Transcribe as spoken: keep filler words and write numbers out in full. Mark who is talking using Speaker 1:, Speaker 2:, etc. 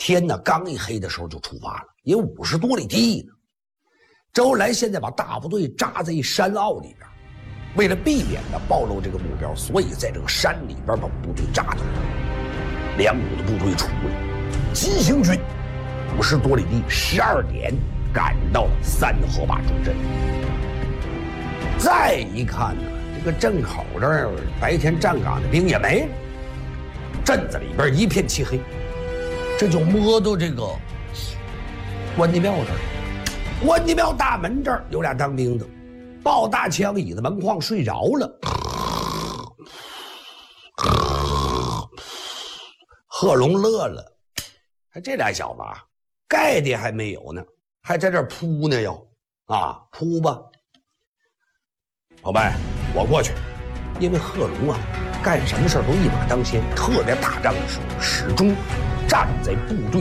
Speaker 1: 天呢刚一黑的时候就出发了，也五十多里地呢。周恩来现在把大部队扎在一山坳里边，为了避免呢暴露这个目标，所以在这个山里边把部队扎住了。两股的部队出来，急行军五十多里地，十二点赶到了三河坝中阵。再一看呢，这个镇口这儿白天站岗的兵也没了，镇子里边一片漆黑。这就摸到这个关帝庙这儿，关帝庙大门这儿有俩当兵的，抱大枪倚在门框睡着了。贺龙乐了，还这俩小子啊，概念还没有呢，还在这儿扑呢要啊扑吧。老白，我过去，因为贺龙啊，干什么事都一马当先，特别打仗的时候始终站在部队